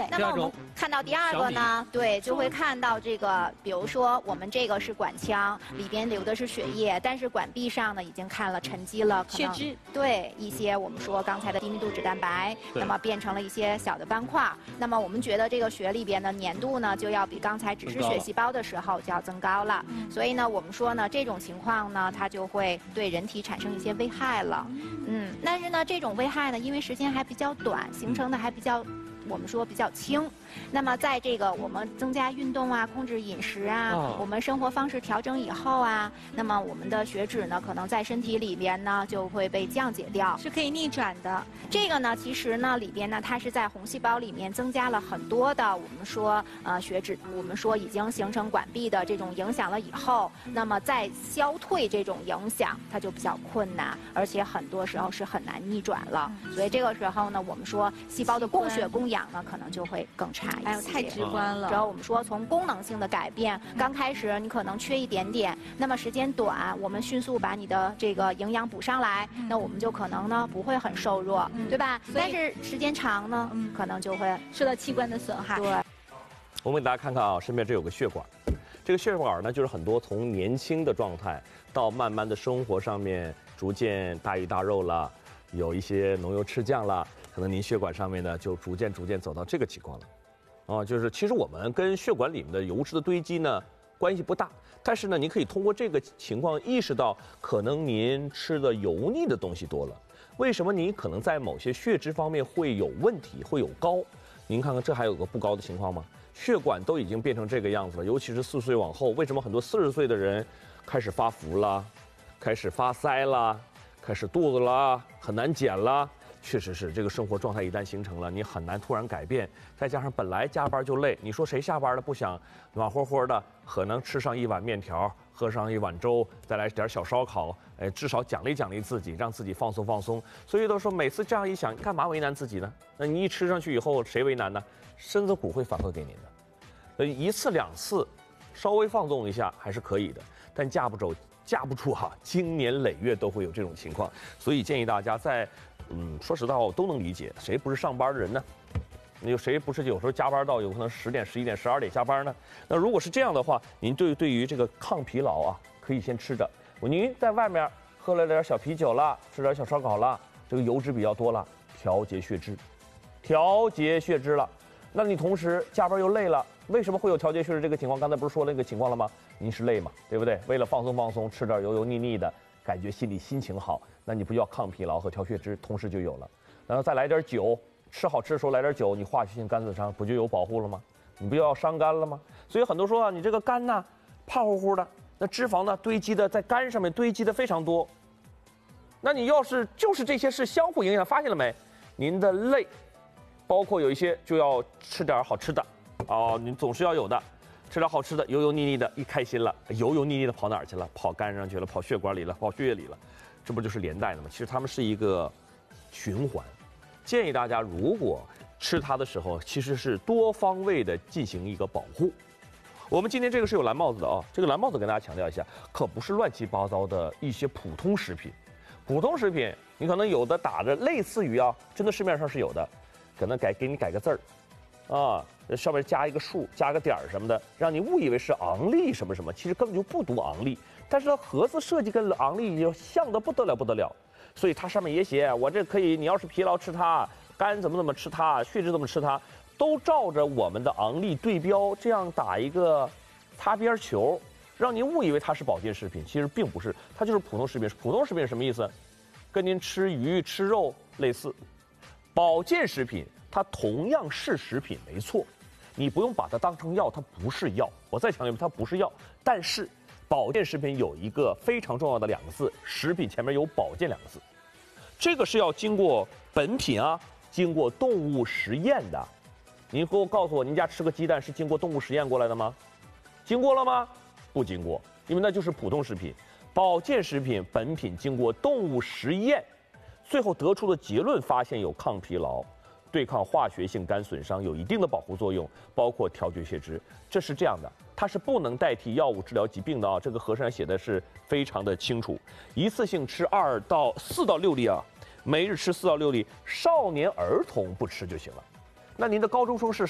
那么我们看到第二个呢，对，就会看到这个，比如说我们这个是管腔，里边流的是血液，但是管壁上呢已经看了沉积了血脂， 对一些我们说刚才的低密度脂蛋白，那么变成了一些小的斑块。那么我们觉得这个血里边的粘度呢，就要比刚才只是血细胞的时候就要增高了。所以呢，我们说呢，这种情况呢，它就会对人体产生一些危害了。但是呢，这种危害呢，因为时间还比较短，形成的还比较。我们说比较轻，那么在这个我们增加运动啊、控制饮食啊、我们生活方式调整以后啊，那么我们的血脂呢，可能在身体里边呢就会被降解掉， 是可以逆转的。 这个呢，其实呢里边呢，它是在红细胞里面增加了很多的我们说血脂，我们说已经形成管壁的这种影响了以后，那么再消退这种影响，它就比较困难，而且很多时候是很难逆转了。所以这个时候呢，我们说细胞的供血供氧呢，可能就会更差一些。 哎呦，太直观了。 只要我们说从功能性的改变，刚开始你可能缺一点点，那么时间短，我们迅速把你的这个营养补上来，那我们就可能呢不会很瘦弱，对吧？但是时间长呢，可能就会受到器官的损害。 对。 我们给大家看看啊，身边这有个血管，这个血管呢，就是很多从年轻的状态到慢慢的生活上面逐渐大鱼大肉了，有一些浓油赤酱了。可能您血管上面呢，就逐渐走到这个情况了，就是其实我们跟血管里面的油脂的堆积呢关系不大，但是呢，您可以通过这个情况意识到，可能您吃的油腻的东西多了，为什么您可能在某些血脂方面会有问题，会有高？您看看这还有个不高的情况吗？血管都已经变成这个样子了，尤其是40岁往后，为什么很多40岁的人开始发福了，开始发腮了，开始肚子了，很难减了？确实是这个生活状态一旦形成了，你很难突然改变。再加上本来加班就累，你说谁下班了不想暖和和的，可能吃上一碗面条，喝上一碗粥，再来点小烧烤，至少奖励奖励自己，让自己放松放松。所以都说每次这样一想，干嘛为难自己呢？那你一吃上去以后，谁为难呢？身子骨会反馈给您的。一次两次，稍微放纵一下还是可以的，但架不住哈，经年累月都会有这种情况。所以建议大家在。说实在话，我都能理解，谁不是上班的人呢？有谁不是有时候加班到有可能10点、11点、12点下班呢？那如果是这样的话，您对于这个抗疲劳啊，可以先吃着。您在外面喝了点小啤酒了，吃点小烧烤了，这个油脂比较多了，调节血脂了。那你同时加班又累了，为什么会有调节血脂这个情况？刚才不是说那个情况了吗？您是累嘛，对不对？为了放松放松，吃点油腻腻的。感觉心情好，那你不要抗疲劳和调血脂同时就有了，然后再来点酒，吃好吃的时候来点酒，你化学性肝损伤不就有保护了吗？你不要伤肝了吗？所以很多说啊，你这个肝呢胖乎乎的，那脂肪呢堆积的在肝上面堆积的非常多，那你要是就是这些是相互影响，发现了没？您的累，包括有一些就要吃点好吃的，你总是要有的。吃点好吃的，油腻腻的，一开心了，油腻腻的跑哪儿去了？跑肝上去了，跑血管里了，跑血液里了，这不就是连带的吗？其实它们是一个循环。建议大家，如果吃它的时候，其实是多方位的进行一个保护。我们今天这个是有蓝帽子的啊，这个蓝帽子跟大家强调一下，可不是乱七八糟的一些普通食品。普通食品，你可能有的打着类似于真的市面上是有的，可能给你改个字儿，上面加一个数，加个点儿什么的，让你误以为是昂利什么什么，其实根本就不读昂利。但是它盒子设计跟昂利就像的不得了，所以它上面也写我这可以，你要是疲劳吃它，肝怎么吃它，血脂怎么吃它，都照着我们的昂利对标，这样打一个擦边球，让您误以为它是保健食品，其实并不是，它就是普通食品。普通食品是什么意思？跟您吃鱼吃肉类似。保健食品它同样是食品，没错。你不用把它当成药，它不是药。我再强调，它不是药。但是，保健食品有一个非常重要的2个字，食品前面有保健2个字，这个是要经过本品经过动物实验的。您给我告诉我，您家吃个鸡蛋是经过动物实验过来的吗？经过了吗？不经过，因为那就是普通食品。保健食品本品经过动物实验，最后得出的结论发现有抗疲劳。对抗化学性肝损伤有一定的保护作用，包括调节血脂，这是这样的，它是不能代替药物治疗疾病的这个盒上写的是非常的清楚。一次性吃4到6粒每日吃4到6粒，少年儿童不吃就行了。那您的高中生是